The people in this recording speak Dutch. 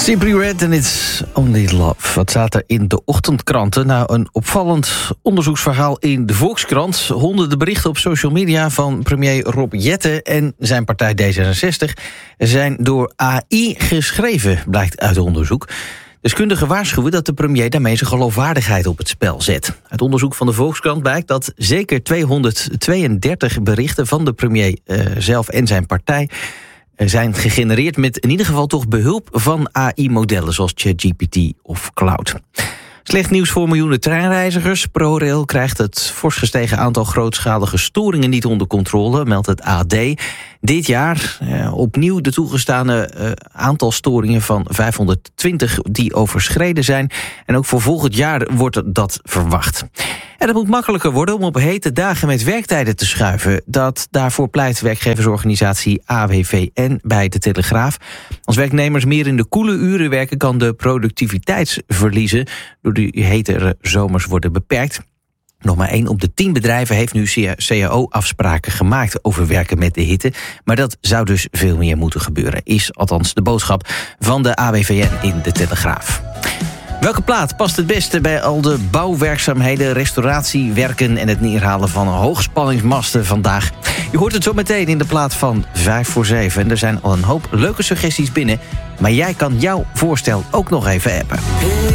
Simply Red and It's Only Love. Wat staat er in de ochtendkranten? Nou, een opvallend onderzoeksverhaal in de Volkskrant. Honderden berichten op social media van premier Rob Jetten en zijn partij D66... zijn door AI geschreven, blijkt uit onderzoek. Deskundigen waarschuwen dat de premier daarmee zijn geloofwaardigheid op het spel zet. Uit onderzoek van de Volkskrant blijkt dat zeker 232 berichten van de premier zelf en zijn partij zijn gegenereerd met in ieder geval toch behulp van AI-modellen zoals ChatGPT of Cloud. Slecht nieuws voor miljoenen treinreizigers. ProRail krijgt het fors gestegen aantal grootschalige storingen niet onder controle, meldt het AD. Dit jaar opnieuw de toegestane aantal storingen van 520 die overschreden zijn. En ook voor volgend jaar wordt dat verwacht. En het moet makkelijker worden om op hete dagen met werktijden te schuiven. Daarvoor pleit werkgeversorganisatie AWVN bij de Telegraaf. Als werknemers meer in de koele uren werken, kan de productiviteitsverliezen door die hetere zomers worden beperkt. Nog maar 1 op de 10 bedrijven heeft nu CAO-afspraken gemaakt over werken met de hitte. Maar dat zou dus veel meer moeten gebeuren, is althans de boodschap van de AWVN in de Telegraaf. Welke plaat past het beste bij al de bouwwerkzaamheden, restauratiewerken en het neerhalen van hoogspanningsmasten vandaag? Je hoort het zo meteen in de plaat van 5 voor 7. En er zijn al een hoop leuke suggesties binnen, maar jij kan jouw voorstel ook nog even appen.